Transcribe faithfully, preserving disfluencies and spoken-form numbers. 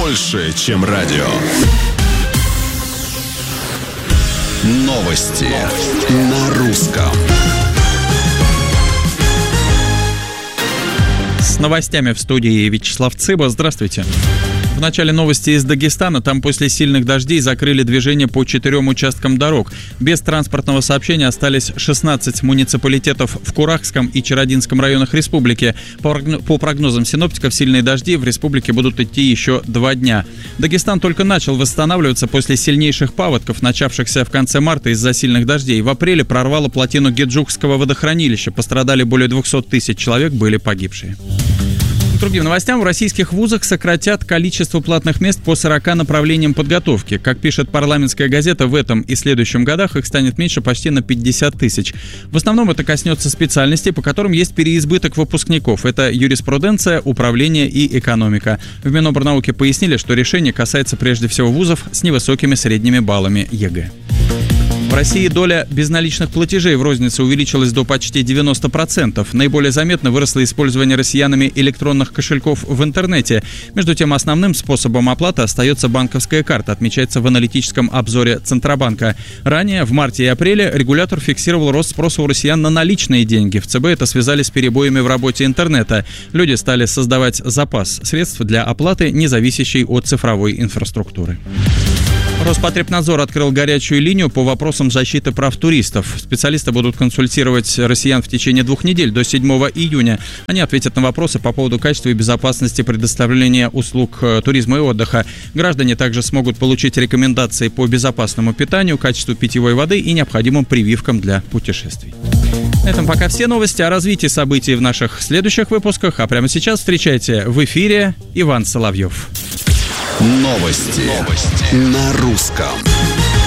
больше, чем радио. Новости, Новости. На русском. С новостями в студии Вячеслав Цыба. Здравствуйте. В начале новости из Дагестана. Там после сильных дождей закрыли движение по четырем участкам дорог. Без транспортного сообщения остались шестнадцать муниципалитетов в Курахском и Чародинском районах республики. По прогнозам синоптиков, сильные дожди в республике будут идти еще два дня. Дагестан только начал восстанавливаться после сильнейших паводков, начавшихся в конце марта из-за сильных дождей. В апреле прорвало плотину Геджукского водохранилища. Пострадали более двухсот тысяч человек, были погибшие. К другим новостям. В российских вузах сократят количество платных мест по сорока направлениям подготовки. Как пишет «Парламентская газета», в этом и следующем годах их станет меньше почти на пятьдесят тысяч. В основном это коснется специальностей, по которым есть переизбыток выпускников. Это юриспруденция, управление и экономика. В Минобрнауки пояснили, что решение касается прежде всего вузов с невысокими средними баллами ЕГЭ. В России доля безналичных платежей в рознице увеличилась до почти девяноста процентов. Наиболее заметно выросло использование россиянами электронных кошельков в интернете. Между тем, основным способом оплаты остается банковская карта, отмечается в аналитическом обзоре Центробанка. Ранее, в марте и апреле, регулятор фиксировал рост спроса у россиян на наличные деньги. В ЦБ это связали с перебоями в работе интернета. Люди стали создавать запас средств для оплаты, не зависящей от цифровой инфраструктуры. Роспотребнадзор открыл горячую линию по вопросам защиты прав туристов. Специалисты будут консультировать россиян в течение двух недель до седьмого июня. Они ответят на вопросы по поводу качества и безопасности предоставления услуг туризма и отдыха. Граждане также смогут получить рекомендации по безопасному питанию, качеству питьевой воды и необходимым прививкам для путешествий. На этом пока все новости. О развитии событий в наших следующих выпусках. А прямо сейчас встречайте в эфире Иван Соловьев. Новости, Новости. На русском.